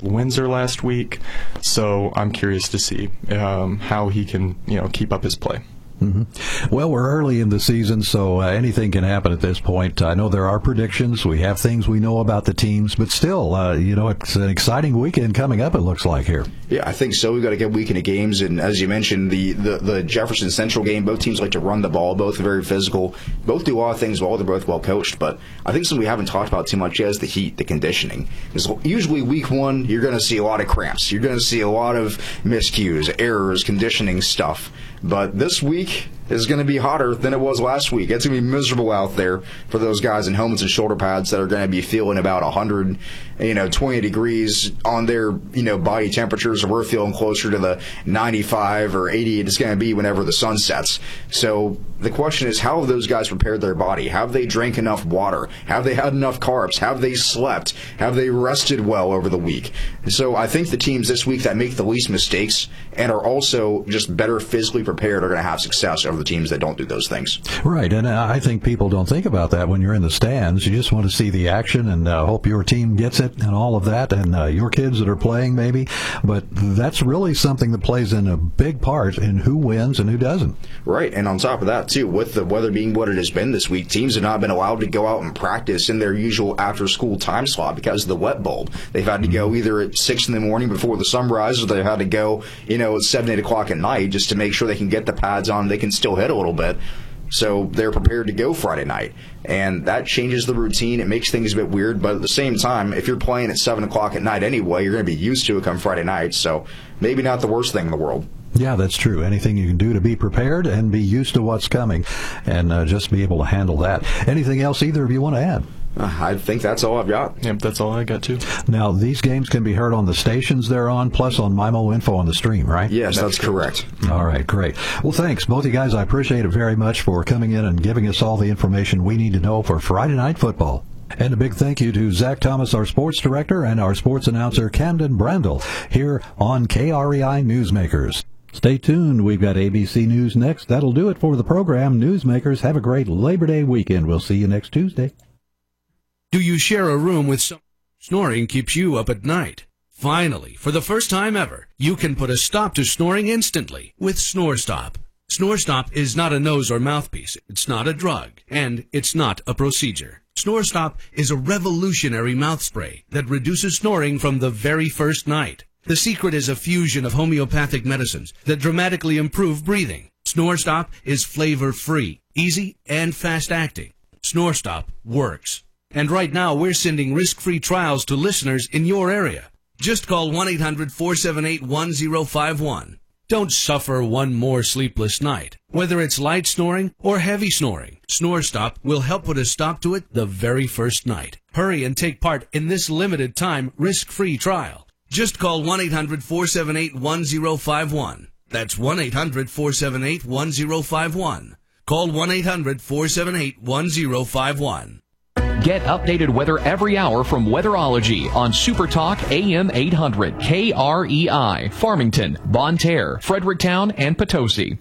Windsor last week. So I'm curious to see how he can keep up his play. Mm-hmm. Well, we're early in the season, so anything can happen at this point. I know there are predictions. We have things we know about the teams, but still, it's an exciting weekend coming up, it looks like, here. Yeah, I think so. We've got a good weekend of games, and as you mentioned, the Jefferson Central game, both teams like to run the ball, both are very physical, both do a lot of things well, they're both well coached, but I think something we haven't talked about too much yet is the heat, the conditioning. Because usually week one, you're going to see a lot of cramps. You're going to see a lot of miscues, errors, conditioning stuff. But this week is going to be hotter than it was last week. It's going to be miserable out there for those guys in helmets and shoulder pads that are going to be feeling about 120 degrees on their, body temperatures. We're feeling closer to the 95 or 80 it's going to be whenever the sun sets. So the question is, how have those guys prepared their body? Have they drank enough water? Have they had enough carbs? Have they slept? Have they rested well over the week? So I think the teams this week that make the least mistakes and are also just better physically prepared are going to have success over the teams that don't do those things. Right, and I think people don't think about that when you're in the stands. You just want to see the action and hope your team gets it and all of that, and your kids that are playing maybe. But that's really something that plays in a big part in who wins and who doesn't. Right, and on top of that, too, with the weather being what it has been this week, teams have not been allowed to go out and practice in their usual after-school time slot because of the wet bulb. They've had to go either at 6 in the morning before the sun rises, or they've had to go, at 7, 8 o'clock at night just to make sure they can get the pads on, they can still hit a little bit. So they're prepared to go Friday night. And that changes the routine. It makes things a bit weird. But at the same time, if you're playing at 7 o'clock at night anyway, you're going to be used to it come Friday night. So maybe not the worst thing in the world. Yeah, that's true. Anything you can do to be prepared and be used to what's coming and just be able to handle that. Anything else either of you want to add? I think that's all I've got. Yep, that's all I got, too. Now, these games can be heard on the stations they're on, plus on MIMO Info on the stream, right? Yes, that's correct. All right, great. Well, thanks, both you guys. I appreciate it very much for coming in and giving us all the information we need to know for Friday Night Football. And a big thank you to Zach Thomas, our sports director, and our sports announcer, Camden Brandel, here on KREI Newsmakers. Stay tuned. We've got ABC News next. That'll do it for the program. Newsmakers, have a great Labor Day weekend. We'll see you next Tuesday. Do you share a room with someone? Snoring keeps you up at night. Finally, for the first time ever, you can put a stop to snoring instantly with SnoreStop. SnoreStop is not a nose or mouthpiece. It's not a drug. And it's not a procedure. SnoreStop is a revolutionary mouth spray that reduces snoring from the very first night. The secret is a fusion of homeopathic medicines that dramatically improve breathing. SnoreStop is flavor-free, easy, and fast-acting. SnoreStop works. And right now, we're sending risk-free trials to listeners in your area. Just call 1-800-478-1051. Don't suffer one more sleepless night. Whether it's light snoring or heavy snoring, SnoreStop will help put a stop to it the very first night. Hurry and take part in this limited time risk-free trial. Just call 1-800-478-1051. That's 1-800-478-1051. Call 1-800-478-1051. Get updated weather every hour from Weatherology on Super Talk AM 800 KREI, Farmington, Bonne Terre, Fredericktown, and Potosi.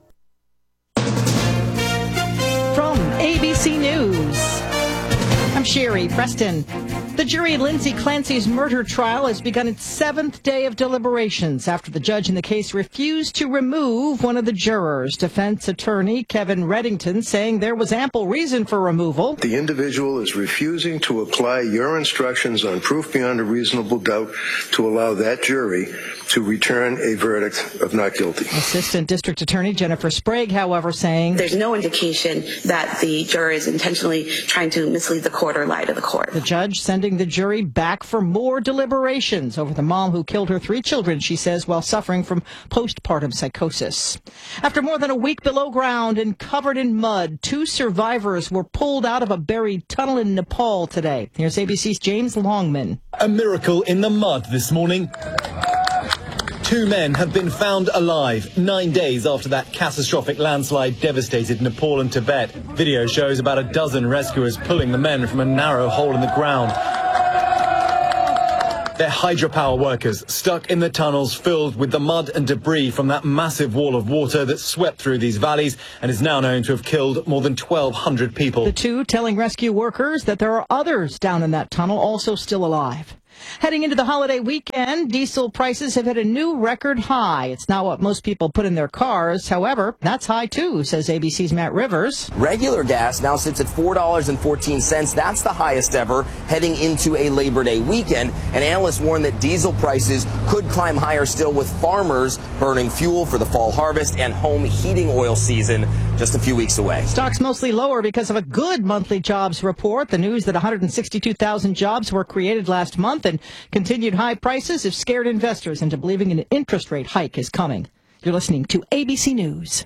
From ABC News, I'm Sherry Preston. The jury in Lindsay Clancy's murder trial has begun its 7th day of deliberations after the judge in the case refused to remove one of the jurors. Defense attorney Kevin Reddington saying there was ample reason for removal. The individual is refusing to apply your instructions on proof beyond a reasonable doubt to allow that jury to return a verdict of not guilty. Assistant District Attorney Jennifer Sprague, however, saying there's no indication that the juror is intentionally trying to mislead the court or lie to the court. The judge sending the jury back for more deliberations over the mom who killed her 3 children, she says, while suffering from postpartum psychosis. After more than a week below ground and covered in mud, 2 survivors were pulled out of a buried tunnel in Nepal today. Here's ABC's James Longman. A miracle in the mud this morning. 2 men have been found alive 9 days after that catastrophic landslide devastated Nepal and Tibet. Video shows about a dozen rescuers pulling the men from a narrow hole in the ground. They're hydropower workers stuck in the tunnels filled with the mud and debris from that massive wall of water that swept through these valleys and is now known to have killed more than 1,200 people. The 2 telling rescue workers that there are others down in that tunnel also still alive. Heading into the holiday weekend, diesel prices have hit a new record high. It's not what most people put in their cars. However, that's high too, says ABC's Matt Rivers. Regular gas now sits at $4.14. That's the highest ever heading into a Labor Day weekend. And analysts warn that diesel prices could climb higher still, with farmers burning fuel for the fall harvest and home heating oil season just a few weeks away. Stocks mostly lower because of a good monthly jobs report. The news that 162,000 jobs were created last month and continued high prices have scared investors into believing an interest rate hike is coming. You're listening to ABC News.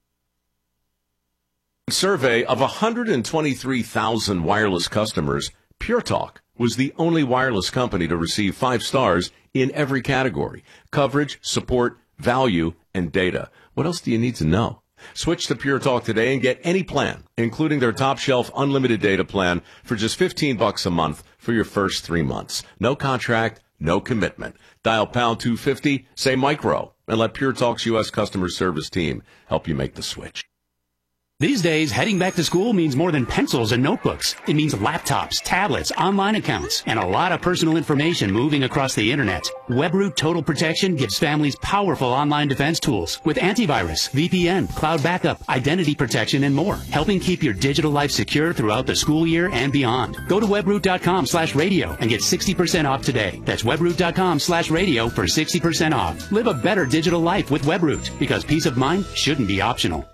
Survey of 123,000 wireless customers, Pure Talk was the only wireless company to receive 5 stars in every category: coverage, support, value, and data. What else do you need to know? Switch to Pure Talk today and get any plan, including their top shelf unlimited data plan, for just $15 a month for your first 3 months. No contract, no commitment. Dial pound 250, say micro, and let Pure Talk's U.S. customer service team help you make the switch. These days, heading back to school means more than pencils and notebooks. It means laptops, tablets, online accounts, and a lot of personal information moving across the internet. WebRoot Total Protection gives families powerful online defense tools with antivirus, VPN, cloud backup, identity protection, and more, helping keep your digital life secure throughout the school year and beyond. Go to webroot.com/radio and get 60% off today. That's webroot.com/radio for 60% off. Live a better digital life with WebRoot, because peace of mind shouldn't be optional.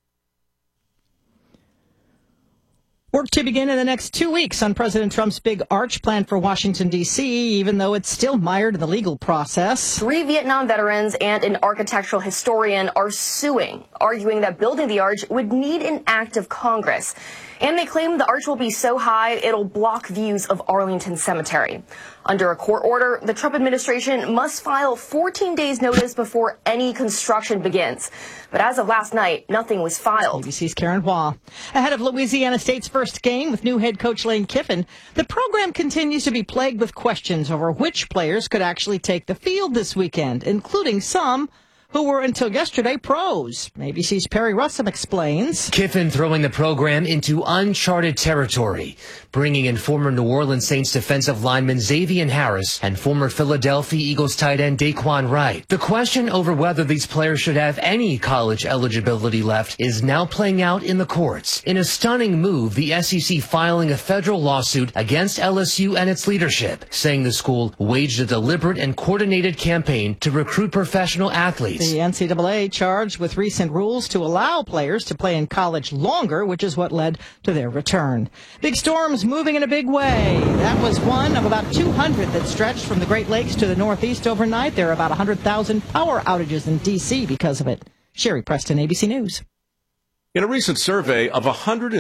Work to begin in the next 2 weeks on President Trump's big arch plan for Washington, D.C., even though it's still mired in the legal process. 3 Vietnam veterans and an architectural historian are suing, arguing that building the arch would need an act of Congress. And they claim the arch will be so high it'll block views of Arlington Cemetery. Under a court order, the Trump administration must file 14 days notice before any construction begins. But as of last night, nothing was filed. ABC's Karen Hua. Ahead of Louisiana State's first game with new head coach Lane Kiffin, the program continues to be plagued with questions over which players could actually take the field this weekend, including some who were until yesterday pros. ABC's Perry Russum explains. Kiffin throwing the program into uncharted territory, bringing in former New Orleans Saints defensive lineman Xavier Harris and former Philadelphia Eagles tight end Daquan Wright. The question over whether these players should have any college eligibility left is now playing out in the courts. In a stunning move, the SEC filing a federal lawsuit against LSU and its leadership, saying the school waged a deliberate and coordinated campaign to recruit professional athletes. The NCAA charged with recent rules to allow players to play in college longer, which is what led to their return. Big storms moving in a big way. That was one of about 200 that stretched from the Great Lakes to the Northeast overnight. There are about 100,000 power outages in D.C. because of it. Sherry Preston, ABC News. In a recent survey of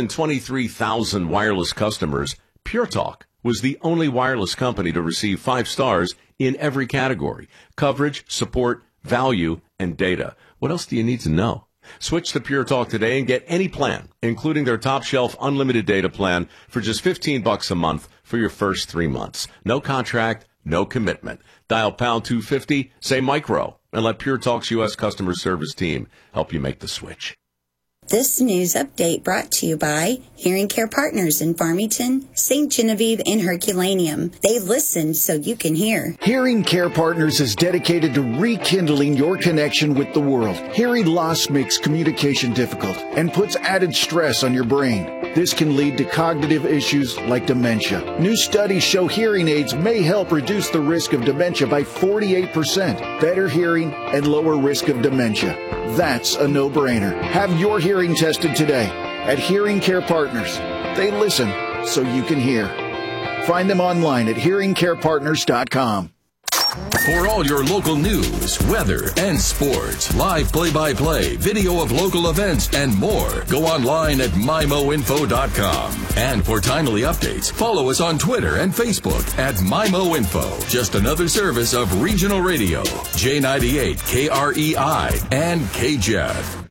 123,000 wireless customers, Pure Talk was the only wireless company to receive 5 stars in every category: coverage, support, value, and data. What else do you need to know? Switch to Pure Talk today and get any plan, including their top shelf unlimited data plan, for just $15 a month for your first 3 months. No contract, no commitment. Dial pound 250, say micro, and let Pure Talk's U.S. customer service team help you make the switch. This news update brought to you by Hearing Care Partners in Farmington, St. Genevieve, and Herculaneum. They listen so you can hear. Hearing Care Partners is dedicated to rekindling your connection with the world. Hearing loss makes communication difficult and puts added stress on your brain. This can lead to cognitive issues like dementia. New studies show hearing aids may help reduce the risk of dementia by 48%, better hearing, and lower risk of dementia. That's a no-brainer. Have your hearing tested today at Hearing Care Partners. They listen so you can hear. Find them online at hearingcarepartners.com. For all your local news, weather, and sports, live play-by-play, video of local events, and more, go online at MIMOinfo.com. And for timely updates, follow us on Twitter and Facebook at MIMOinfo. Just another service of Regional Radio, J98, KREI, and KJED.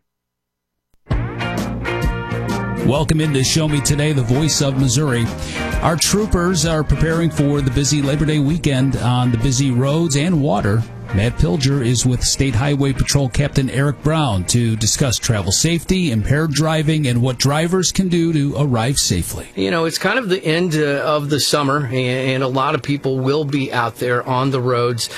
Welcome into Show Me Today, the voice of Missouri. Our troopers are preparing for the busy Labor Day weekend on the busy roads and water Matt Pilger is with State Highway Patrol Captain Eric Brown to discuss travel safety, impaired driving, and what drivers can do to arrive safely. You know, it's kind of the end of the summer, and a lot of people will be out there on the roads.